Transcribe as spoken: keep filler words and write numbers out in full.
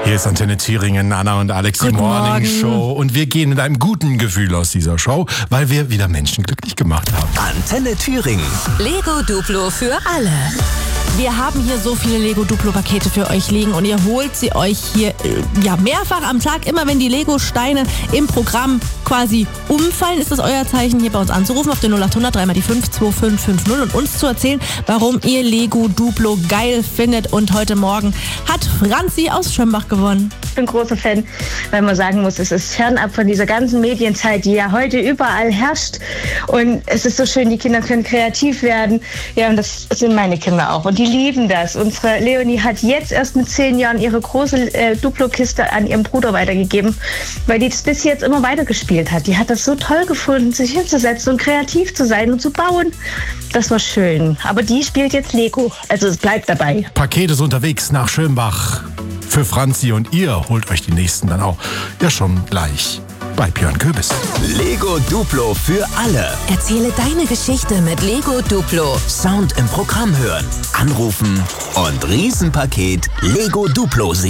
Hier ist Antenne Thüringen, Anna und Alex, die Morning Show. Und wir gehen mit einem guten Gefühl aus dieser Show, weil wir wieder Menschen glücklich gemacht haben. Antenne Thüringen. Lego Duplo für alle. Wir haben hier so viele Lego-Duplo-Pakete für euch liegen und ihr holt sie euch hier äh, ja, mehrfach am Tag. Immer wenn die Lego-Steine im Programm quasi umfallen, ist das euer Zeichen, hier bei uns anzurufen auf den null acht hundert drei mal die fünf zwei fünf fünf null und uns zu erzählen, warum ihr Lego Duplo geil findet. Und heute Morgen hat Franzi aus Schömbach gewonnen. Ich bin großer Fan, weil man sagen muss, es ist fernab von dieser ganzen Medienzeit, die ja heute überall herrscht. Und es ist so schön, die Kinder können kreativ werden. Ja, und das sind meine Kinder auch. Und die lieben das. Unsere Leonie hat jetzt erst mit zehn Jahren ihre große äh, Duplo-Kiste an ihren Bruder weitergegeben, weil die das bis jetzt immer weitergespielt hat. Die hat das so toll gefunden, sich hinzusetzen und kreativ zu sein und zu bauen. Das war schön. Aber die spielt jetzt Lego. Also es bleibt dabei. Paket ist unterwegs nach Schönbach für Franzi und ihr holt euch die nächsten dann auch ja schon gleich bei Björn Köbis. Lego Duplo für alle. Erzähle deine Geschichte mit Lego Duplo. Sound im Programm hören, anrufen und Riesenpaket Lego Duplo sehen.